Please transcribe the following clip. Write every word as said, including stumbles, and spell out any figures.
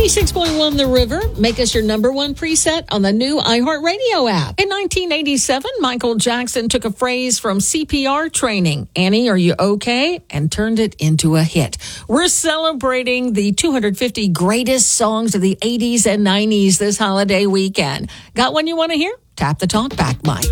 ninety-six point one The River. Make us your number one preset on the new iHeartRadio app. In nineteen eighty-seven, Michael Jackson took a phrase from C P R training, "Annie, are you okay?" and turned it into a hit. We're celebrating the two hundred fifty greatest songs of the eighties and nineties this holiday weekend. Got one you want to hear? Tap the talk back line.